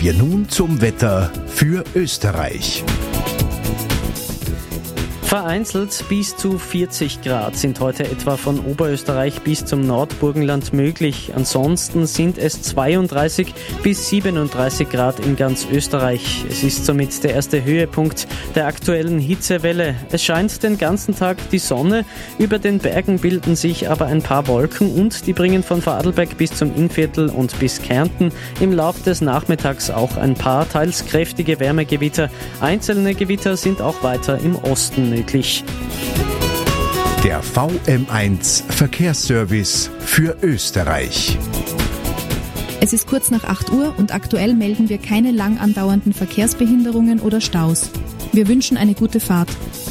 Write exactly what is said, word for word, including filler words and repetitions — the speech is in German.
wir nun zum Wetter für Österreich. Vereinzelt bis zu vierzig Grad sind heute etwa von Oberösterreich bis zum Nordburgenland möglich. Ansonsten sind es zweiunddreißig bis siebenunddreißig Grad in ganz Österreich. Es ist somit der erste Höhepunkt der aktuellen Hitzewelle. Es scheint den ganzen Tag die Sonne. Über den Bergen bilden sich aber ein paar Wolken und die bringen von Vorarlberg bis zum Innviertel und bis Kärnten im Lauf des Nachmittags auch ein paar teils kräftige Wärmegewitter. Einzelne Gewitter sind auch weiter im Osten möglich. Der V M eins Verkehrsservice für Österreich. Es ist kurz nach acht Uhr und aktuell melden wir keine lang andauernden Verkehrsbehinderungen oder Staus. Wir wünschen eine gute Fahrt.